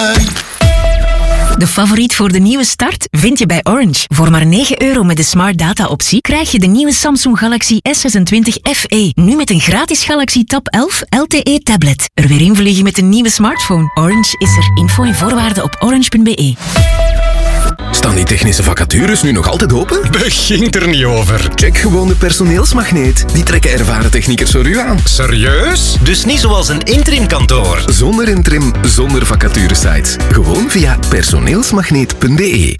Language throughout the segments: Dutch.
De favoriet voor de nieuwe start vind je bij Orange. Voor maar €9 met de Smart Data optie krijg je de nieuwe Samsung Galaxy S26 FE. Nu met een gratis Galaxy Tab 11 LTE tablet. Er weer invliegen met een nieuwe smartphone. Orange is er. Info en voorwaarden op orange.be. Staan die technische vacatures nu nog altijd open? Begint er niet over. Check gewoon de personeelsmagneet. Die trekken ervaren techniekers voor u aan. Serieus? Dus niet zoals een interimkantoor. Zonder interim, zonder vacaturesites. Gewoon via personeelsmagneet.be.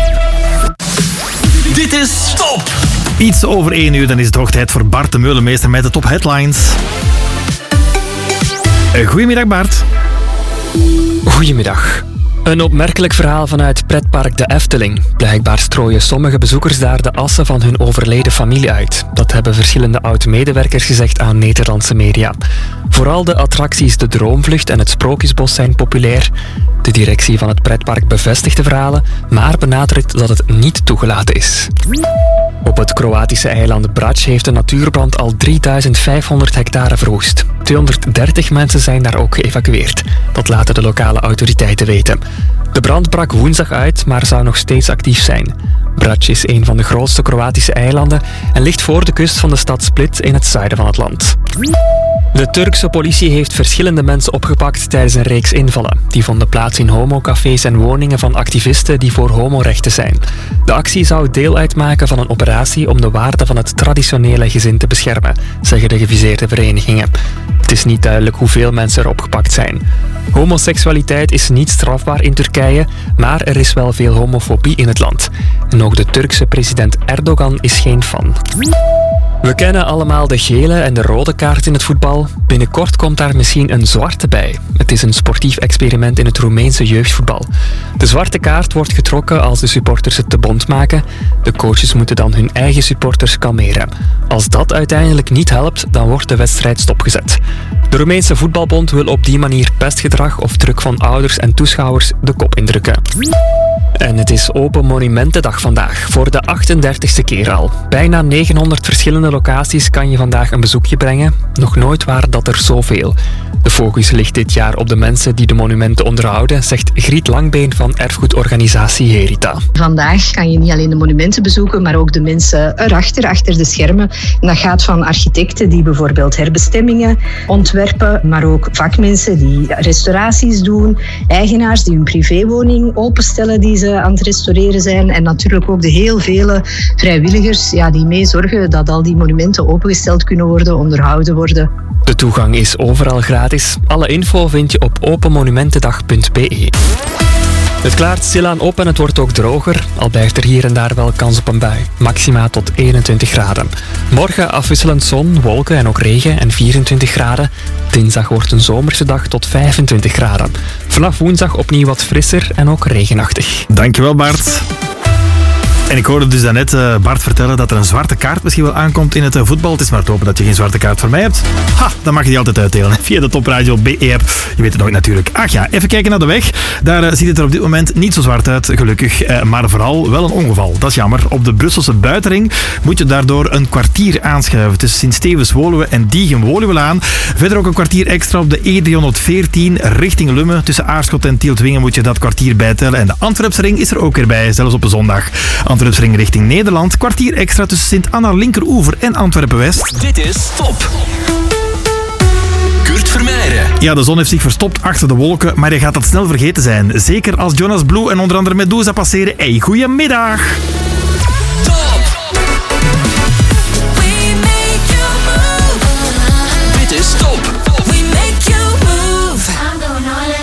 Dit is Top! Iets over 1 uur, dan is het hoog tijd voor Bart de Meulemeester met de top headlines. Goedemiddag Bart. Goedemiddag. Een opmerkelijk verhaal vanuit pretpark De Efteling. Blijkbaar strooien sommige bezoekers daar de assen van hun overleden familie uit. Dat hebben verschillende oud-medewerkers gezegd aan Nederlandse media. Vooral de attracties De Droomvlucht en het Sprookjesbos zijn populair. De directie van het pretpark bevestigt de verhalen, maar benadrukt dat het niet toegelaten is. Op het Kroatische eiland Brač heeft een natuurbrand al 3500 hectare verwoest. 230 mensen zijn daar ook geëvacueerd. Dat laten de lokale autoriteiten weten. De brand brak woensdag uit, maar zou nog steeds actief zijn. Brač is een van de grootste Kroatische eilanden en ligt voor de kust van de stad Split in het zuiden van het land. De Turkse politie heeft verschillende mensen opgepakt tijdens een reeks invallen. Die vonden plaats in homocafés en woningen van activisten die voor homorechten zijn. De actie zou deel uitmaken van een operatie om de waarden van het traditionele gezin te beschermen, zeggen de geviseerde verenigingen. Het is niet duidelijk hoeveel mensen er opgepakt zijn. Homoseksualiteit is niet strafbaar in Turkije, maar er is wel veel homofobie in het land. En ook de Turkse president Erdogan is geen fan. We kennen allemaal de gele en de rode kaart in het voetbal. Binnenkort komt daar misschien een zwarte bij. Het is een sportief experiment in het Roemeense jeugdvoetbal. De zwarte kaart wordt getrokken als de supporters het te bont maken. De coaches moeten dan hun eigen supporters kalmeren. Als dat uiteindelijk niet helpt, dan wordt de wedstrijd stopgezet. De Roemeense voetbalbond wil op die manier pestgedrag of druk van ouders en toeschouwers de kop indrukken. En het is Open Monumentendag vandaag, voor de 38e keer al. Bijna 900 verschillende locaties kan je vandaag een bezoekje brengen. Nog nooit waren dat er zoveel. De focus ligt dit jaar op de mensen die de monumenten onderhouden, zegt Griet Langbeen van erfgoedorganisatie Herita. Vandaag kan je niet alleen de monumenten bezoeken, maar ook de mensen erachter, achter de schermen. En dat gaat van architecten die bijvoorbeeld herbestemmingen ontwerpen, maar ook vakmensen die restauraties doen, eigenaars die hun privéwoning openstellen die ze aan het restaureren zijn en natuurlijk ook de heel vele vrijwilligers die mee zorgen dat al die monumenten opengesteld kunnen worden, onderhouden worden. De toegang is overal gratis. Alle info vind je op openmonumentendag.be. Het klaart stilaan op en het wordt ook droger, al blijft er hier en daar wel kans op een bui. Maxima tot 21 graden. Morgen afwisselend zon, wolken en ook regen en 24 graden. Dinsdag wordt een zomerse dag tot 25 graden. Vanaf woensdag opnieuw wat frisser en ook regenachtig. Dankjewel Bart. En ik hoorde dus daarnet Bart vertellen dat er een zwarte kaart misschien wel aankomt in het voetbal. Het is maar te hopen dat je geen zwarte kaart voor mij hebt. Dan mag je die altijd uitdelen via de Topradio BE-app. Je weet het nooit natuurlijk. Ach ja, even kijken naar de weg. Daar ziet het er op dit moment niet zo zwart uit, gelukkig. Maar vooral wel een ongeval. Dat is jammer. Op de Brusselse buitenring moet je daardoor een kwartier aanschuiven. Tussen Sint-Stevens-Woluwe en Diegen-Woluwelaan. Verder ook een kwartier extra op de E314 richting Lummen. Tussen Aarschot en Tieltwingen moet je dat kwartier bijtellen. En de Antwerpsring is er ook weer bij, zelfs op een zondag. Antwerpsring richting Nederland. Kwartier extra tussen Sint-Anna Linkeroever en Antwerpen-West. Dit is Top. Kurt Vermeijren. Ja, de zon heeft zich verstopt achter de wolken, maar je gaat dat snel vergeten zijn. Zeker als Jonas Blue en onder andere Medusa passeren. Hey, goeiemiddag!